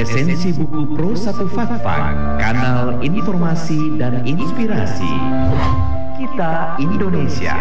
Esensi buku Pro 1 Fatfak, kanal informasi dan inspirasi. Kita Indonesia.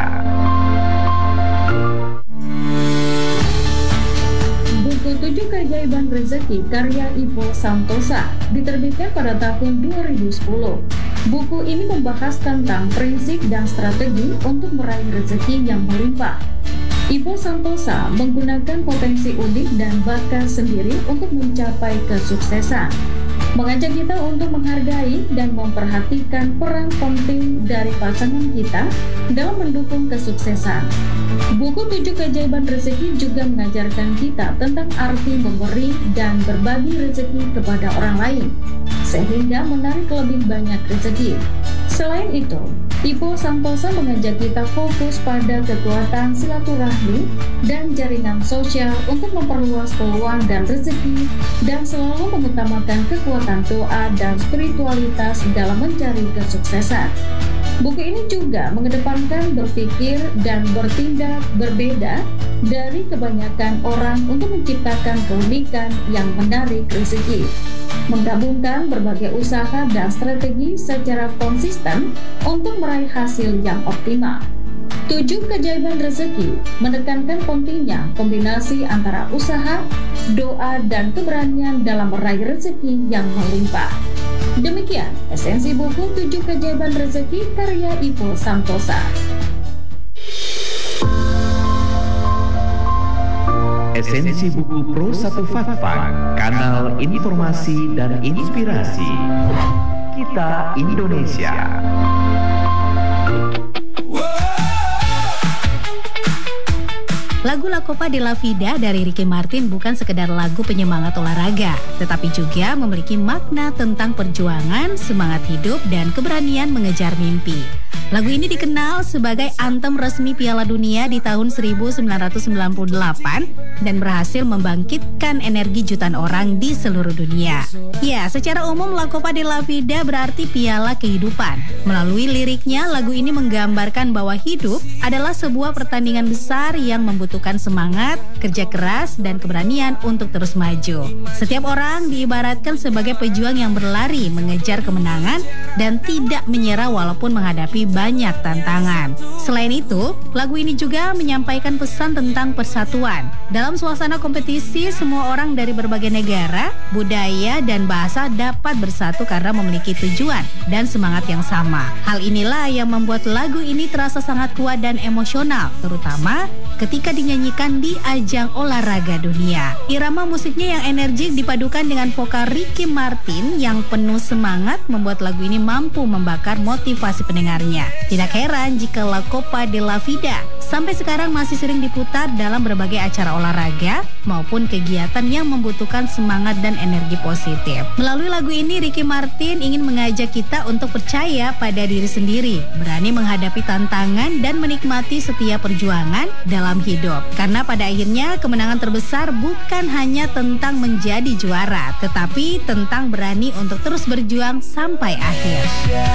Buku 7 Keajaiban Rezeki karya Ivo Santosa diterbitkan pada tahun 2010. Buku ini membahas tentang prinsip dan strategi untuk meraih rezeki yang melimpah. Ivo Santosa menggunakan potensi unik dan bakat sendiri untuk mencapai kesuksesan. Mengajak kita untuk menghargai dan memperhatikan peran penting dari pasangan kita dalam mendukung kesuksesan. Buku 7 Keajaiban Rezeki juga mengajarkan kita tentang arti memberi dan berbagi rezeki kepada orang lain, sehingga menarik lebih banyak rezeki. Selain itu, Ivo Santosa mengajak kita fokus pada kekuatan silaturahmi dan jaringan sosial untuk memperluas peluang dan rezeki, dan selalu mengutamakan kekuatan doa dan spiritualitas dalam mencari kesuksesan. Buku ini juga mengedepankan berpikir dan bertindak berbeda dari kebanyakan orang untuk menciptakan keunikan yang menarik rezeki, menggabungkan berbagai usaha dan strategi secara konsisten untuk meraih hasil yang optimal. 7 Keajaiban Rezeki menekankan pentingnya kombinasi antara usaha, doa, dan keberanian dalam meraih rezeki yang melimpah. Demikian esensi buku 7 Keajaiban Rezeki karya Ivo Santosa. Esensi buku Pro 1 Fatfak, kanal informasi dan inspirasi. Kita Indonesia. Lagu La Copa de la Vida dari Ricky Martin bukan sekedar lagu penyemangat olahraga, tetapi juga memiliki makna tentang perjuangan, semangat hidup, dan keberanian mengejar mimpi. Lagu ini dikenal sebagai anthem resmi Piala Dunia di tahun 1998 dan berhasil membangkitkan energi jutaan orang di seluruh dunia. Ya, secara umum La Copa de la Vida berarti piala kehidupan. Melalui liriknya, lagu ini menggambarkan bahwa hidup adalah sebuah pertandingan besar yang membutuhkan semangat, kerja keras, dan keberanian untuk terus maju. Setiap orang diibaratkan sebagai pejuang yang berlari mengejar kemenangan dan tidak menyerah walaupun menghadapi banyak tantangan. Selain itu, lagu ini juga menyampaikan pesan tentang persatuan. Dalam suasana kompetisi, semua orang dari berbagai negara, budaya, dan bahasa dapat bersatu karena memiliki tujuan dan semangat yang sama. Hal inilah yang membuat lagu ini terasa sangat kuat dan emosional, terutama ketika dinyanyikan di ajang olahraga dunia. Irama musiknya yang energik dipadukan dengan vokal Ricky Martin yang penuh semangat membuat lagu ini mampu membakar motivasi pendengarnya. Tidak heran jika La Copa de la Vida sampai sekarang masih sering diputar dalam berbagai acara olahraga maupun kegiatan yang membutuhkan semangat dan energi positif. Melalui lagu ini, Ricky Martin ingin mengajak kita untuk percaya pada diri sendiri, berani menghadapi tantangan dan menikmati setiap perjuangan dalam hidup. Karena pada akhirnya kemenangan terbesar bukan hanya tentang menjadi juara, tetapi tentang berani untuk terus berjuang sampai akhir.